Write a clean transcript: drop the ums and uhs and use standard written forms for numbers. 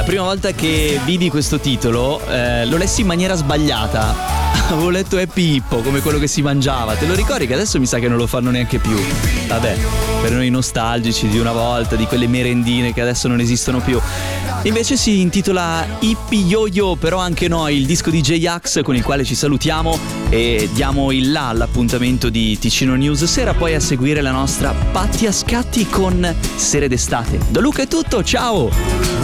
prima volta che vidi questo titolo lo lessi in maniera sbagliata. Avevo letto Happy Hippo come quello che si mangiava. Te lo ricordi che adesso mi sa che non lo fanno neanche più? Vabbè, per noi nostalgici di una volta, di quelle merendine che adesso non esistono più. Invece si intitola Hippie Yo-Yo, però anche noi, il disco di J-Ax con il quale ci salutiamo e diamo il là all'appuntamento di Ticino News Sera, poi a seguire la nostra Patti a Scatti con Sere d'estate. Da Luca è tutto, ciao!